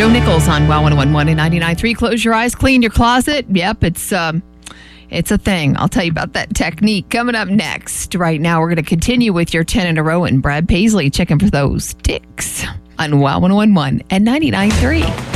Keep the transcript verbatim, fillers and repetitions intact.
Joe Nichols on Wow one oh one and ninety-nine point three. Close your eyes, clean your closet. Yep, it's um, it's a thing. I'll tell you about that technique coming up next. Right now, we're going to continue with your ten in a row, and Brad Paisley checking for those ticks on Wow one oh one and ninety-nine point three.